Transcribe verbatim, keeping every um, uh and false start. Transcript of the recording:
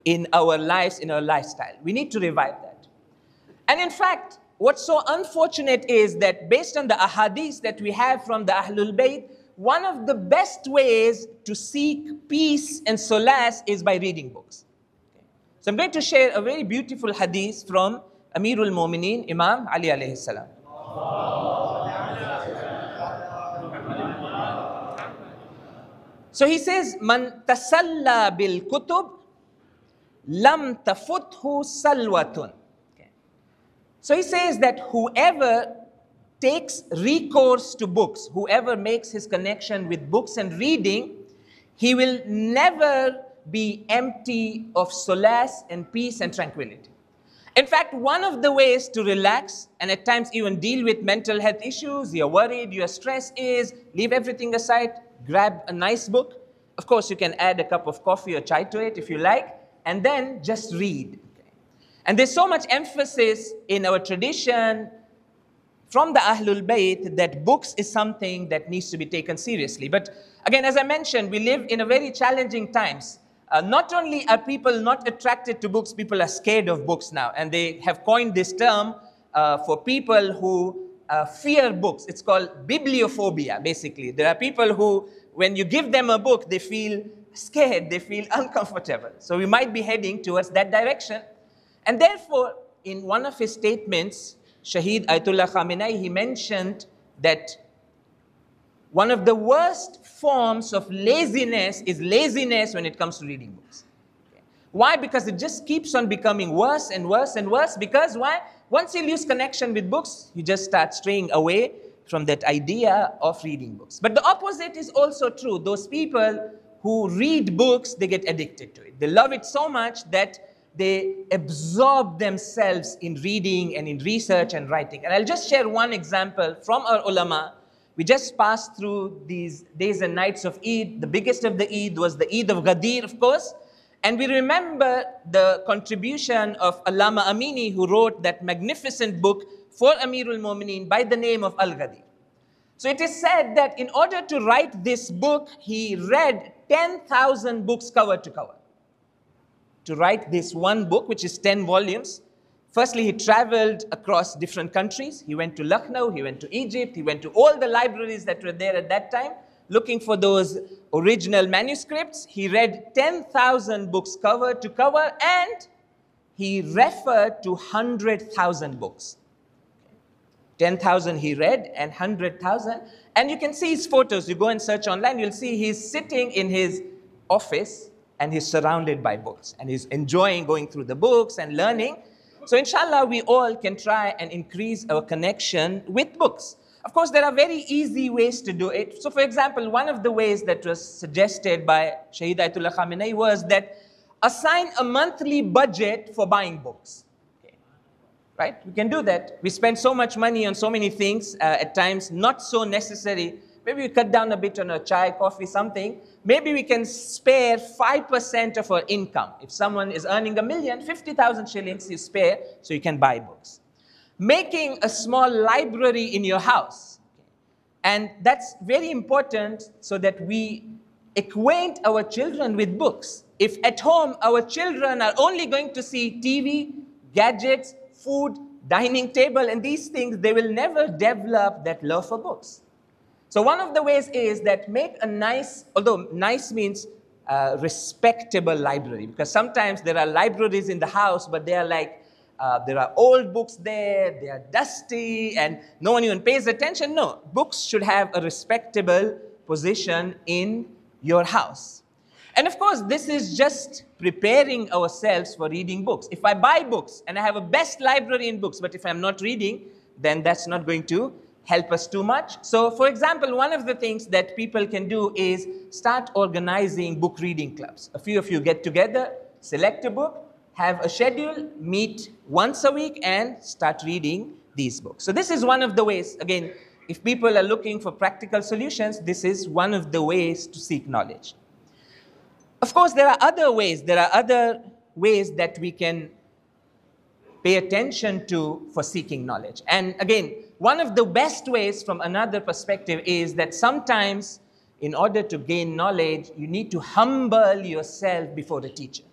in our lives, in our lifestyle. We need to revive that. And in fact, what's so unfortunate is that based on the ahadith that we have from the Ahlul Bayt, one of the best ways to seek peace and solace is by reading books. Okay. So I'm going to share a very beautiful hadith from Amirul Mu'mineen, Imam Ali alayhi salam. So he says, Man tasalla bil kutub, lam tafuthu salwatun. Okay. So he says that whoever takes recourse to books, whoever makes his connection with books and reading, he will never be empty of solace and peace and tranquility. In fact, one of the ways to relax and at times even deal with mental health issues, you're worried, you're stressed, is leave everything aside, grab a nice book. Of course, you can add a cup of coffee or chai to it if you like, and then just read. Okay. And there's so much emphasis in our tradition from the Ahlul Bayt that books is something that needs to be taken seriously. But again, as I mentioned, we live in a very challenging times. Uh, not only are people not attracted to books, people are scared of books now. And they have coined this term uh, for people who uh, fear books. It's called bibliophobia, basically. There are people who, when you give them a book, they feel scared, they feel uncomfortable. So we might be heading towards that direction. And therefore, in one of his statements, Shaheed Ayatollah Khamenei, he mentioned that one of the worst forms of laziness is laziness when it comes to reading books. Okay. Why? Because it just keeps on becoming worse and worse and worse. Because why? Once you lose connection with books, you just start straying away from that idea of reading books. But the opposite is also true. Those people who read books, they get addicted to it. They love it so much that they absorb themselves in reading and in research and writing. And I'll just share one example from our ulama. We just passed through these days and nights of Eid. The biggest of the Eid was the Eid of Ghadir, of course. And we remember the contribution of Allama Amini, who wrote that magnificent book for Amirul Mu'mineen by the name of Al-Ghadir. So it is said that in order to write this book, he read ten thousand books cover to cover. To write this one book, which is ten volumes. Firstly, he traveled across different countries. He went to Lucknow, he went to Egypt, he went to all the libraries that were there at that time, looking for those original manuscripts. He read ten thousand books cover to cover, and he referred to one hundred thousand books. ten thousand he read and one hundred thousand. And you can see his photos. You go and search online, you'll see he's sitting in his office and he's surrounded by books. And he's enjoying going through the books and learning. So inshallah, we all can try and increase our connection with books. Of course, there are very easy ways to do it. So for example, one of the ways that was suggested by Shaheed Ayatollah Khamenei was that assign a monthly budget for buying books. Okay. Right? We can do that. We spend so much money on so many things, uh, at times not so necessary. Maybe we cut down a bit on a chai, coffee, something. Maybe we can spare five percent of our income. If someone is earning a million, fifty thousand shillings you spare so you can buy books. Making a small library in your house. And that's very important so that we acquaint our children with books. If at home our children are only going to see T V, gadgets, food, dining table, and these things, they will never develop that love for books. So one of the ways is that make a nice, although nice means uh, respectable library, because sometimes there are libraries in the house, but they are like, uh, there are old books there, they are dusty, and no one even pays attention. No, books should have a respectable position in your house. And of course, this is just preparing ourselves for reading books. If I buy books and I have a best library in books, but if I'm not reading, then that's not going to help us too much. So for example, one of the things that people can do is start organizing book reading clubs. A few of you get together, select a book, have a schedule, meet once a week and start reading these books. So this is one of the ways. Again, if people are looking for practical solutions, this is one of the ways to seek knowledge. Of course, there are other ways. There are other ways that we can pay attention to for seeking knowledge. And again, one of the best ways from another perspective is that sometimes in order to gain knowledge, you need to humble yourself before the teacher.